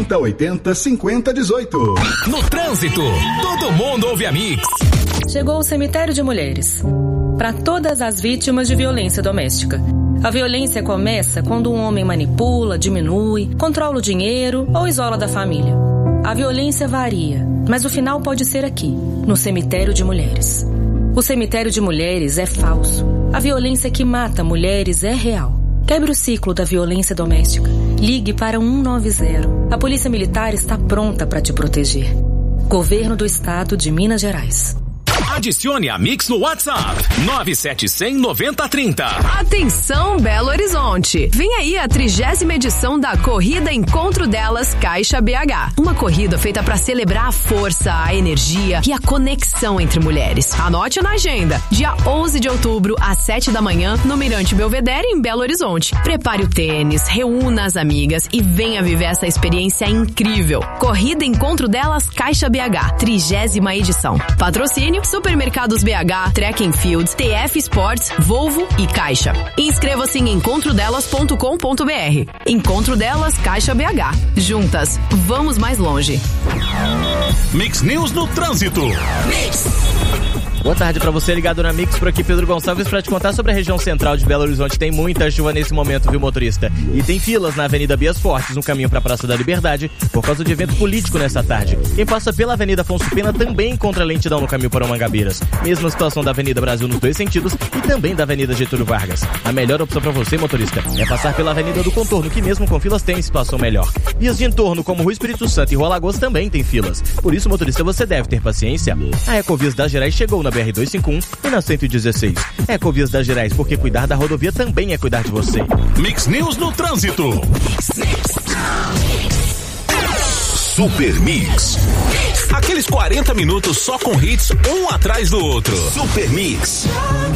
3080 5018. No trânsito, todo mundo ouve a Mix. Chegou o cemitério de mulheres. Para todas as vítimas de violência doméstica. A violência começa quando um homem manipula, diminui, controla o dinheiro ou isola da família. A violência varia, mas o final pode ser aqui, no cemitério de mulheres. O cemitério de mulheres é falso. A violência que mata mulheres é real. Quebre o ciclo da violência doméstica. Ligue para 190. A Polícia Militar está pronta para te proteger. Governo do Estado de Minas Gerais. Adicione a Mix no WhatsApp 9719030. Atenção, Belo Horizonte! Vem aí a 30ª edição da Corrida Encontro Delas Caixa BH. Uma corrida feita para celebrar a força, a energia e a conexão entre mulheres. Anote na agenda. Dia 11 de outubro, às 7 da manhã, no Mirante Belvedere, em Belo Horizonte. Prepare o tênis, reúna as amigas e venha viver essa experiência incrível. Corrida Encontro Delas Caixa BH, 30ª edição. Patrocínio Supermercados BH, Track & Field, TF Sports, Volvo e Caixa. Inscreva-se em encontrodelas.com.br. Encontro Delas Caixa BH. Juntas, vamos mais longe. Mix News no trânsito. Mix. Boa tarde pra você ligado na Mix, por aqui Pedro Gonçalves pra te contar sobre a região central de Belo Horizonte. Tem muita chuva nesse momento, viu, motorista? E tem filas na Avenida Bias Fortes, no caminho pra Praça da Liberdade, por causa de evento político nessa tarde. Quem passa pela Avenida Afonso Pena também encontra lentidão no caminho para o Mangabeiras. Mesma situação da Avenida Brasil nos dois sentidos e também da Avenida Getúlio Vargas. A melhor opção pra você, motorista, é passar pela Avenida do Contorno, que mesmo com filas tem situação melhor. Vias de entorno, como Rua Espírito Santo e Rua Lagoas, também tem filas. Por isso, motorista, você deve ter paciência. A Ecovias das Gerais chegou na BR-251 e na 116. Ecovias das Gerais, porque cuidar da rodovia também é cuidar de você. Mix News no trânsito. Super Mix. Aqueles 40 minutos só com hits, um atrás do outro. Super Mix.